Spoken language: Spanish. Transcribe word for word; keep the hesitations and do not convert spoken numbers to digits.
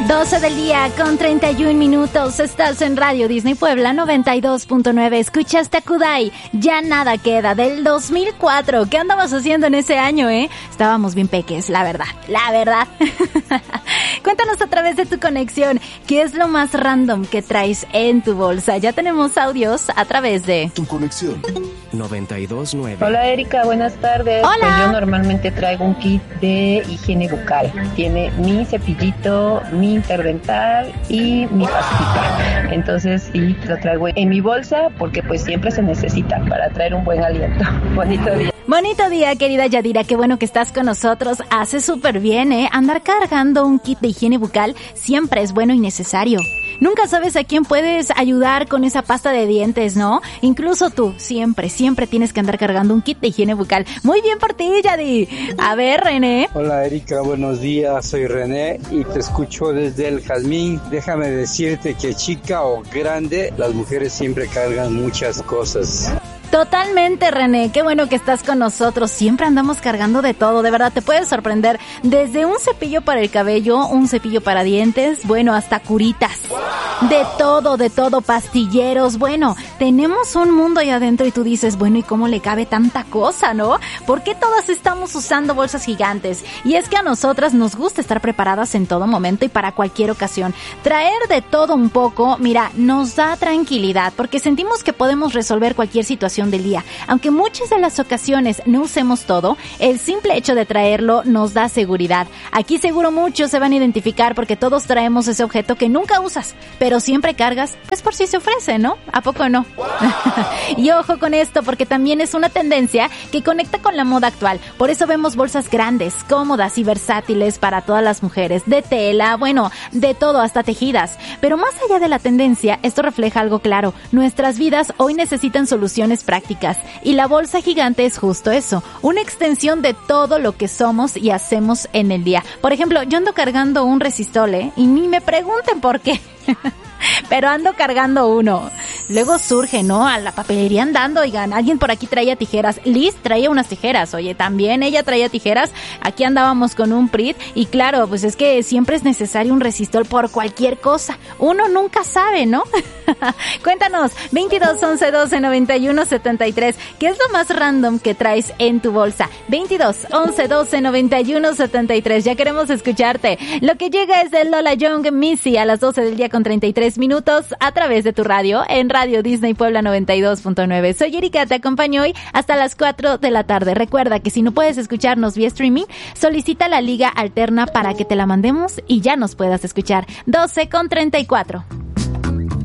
doce del día con treinta y un minutos. Estás en Radio Disney Puebla noventa y dos punto nueve. Escuchaste a Kudai, Ya Nada Queda, del dos mil cuatro. ¿Qué andabas haciendo en ese año, eh? Estábamos bien peques, la verdad, la verdad. Cuéntanos a través de tu conexión, ¿qué es lo más random que traes en tu bolsa? Ya tenemos audios a través de tu conexión noventa y dos punto nueve. Hola Erika, buenas tardes. Hola. Pues yo normalmente traigo un kit de higiene bucal. Tiene mi cepillito, mi interdental y mi pastita. Entonces sí, lo traigo en mi bolsa porque pues siempre se necesita para traer un buen aliento. Bonito día. Bonito día, querida Yadira, qué bueno que estás con nosotros. Hace súper bien, ¿eh? Andar cargando un kit de higiene bucal siempre es bueno y necesario. Nunca sabes a quién puedes ayudar con esa pasta de dientes, ¿no? Incluso tú, siempre, siempre tienes que andar cargando un kit de higiene bucal. Muy bien por ti, Yadi. A ver, René. Hola, Erika, buenos días. Soy René y te escucho desde el Jazmín. Déjame decirte que chica o grande, las mujeres siempre cargan muchas cosas. Totalmente, René, qué bueno que estás con nosotros. Siempre andamos cargando de todo, de verdad, te puedes sorprender. Desde un cepillo para el cabello, un cepillo para dientes, bueno, hasta curitas. De todo, de todo, pastilleros. Bueno, tenemos un mundo ahí adentro y tú dices, bueno, ¿y cómo le cabe tanta cosa, no? ¿Por qué todas estamos usando bolsas gigantes? Y es que a nosotras nos gusta estar preparadas en todo momento y para cualquier ocasión. Traer de todo un poco, mira, nos da tranquilidad porque sentimos que podemos resolver cualquier situación del día. Aunque muchas de las ocasiones no usemos todo, el simple hecho de traerlo nos da seguridad. Aquí seguro muchos se van a identificar porque todos traemos ese objeto que nunca usas, pero siempre cargas, pues por si se ofrece, ¿no? ¿A poco no? Y ojo con esto porque también es una tendencia que conecta con la moda actual. Por eso vemos bolsas grandes, cómodas y versátiles para todas las mujeres, de tela, bueno, de todo, hasta tejidas. Pero más allá de la tendencia, esto refleja algo claro. Nuestras vidas hoy necesitan soluciones prácticas y la bolsa gigante es justo eso, una extensión de todo lo que somos y hacemos en el día. Por ejemplo, yo ando cargando un resistol, ¿eh? Y ni me pregunten por qué. Pero ando cargando uno. Luego surge, ¿no? A la papelería andando, oigan, alguien por aquí traía tijeras. Liz traía unas tijeras, oye, también ella traía tijeras. Aquí andábamos con un P R I T y claro, pues es que siempre es necesario un resistol por cualquier cosa. Uno nunca sabe, ¿no? Cuéntanos, veintidós, once, doce, noventa y uno, setenta y tres. ¿Qué es lo más random que traes en tu bolsa? veintidós, once, doce, noventa y uno, setenta y tres. Ya queremos escucharte. Lo que llega es de Lola Young, Missy, a las doce del día con treinta y tres minutos a través de tu radio en Radio Disney Puebla noventa y dos punto nueve. Soy Erika, te acompaño hoy hasta las cuatro de la tarde. Recuerda que si no puedes escucharnos vía streaming, solicita la liga alterna para que te la mandemos y ya nos puedas escuchar. doce con treinta y cuatro.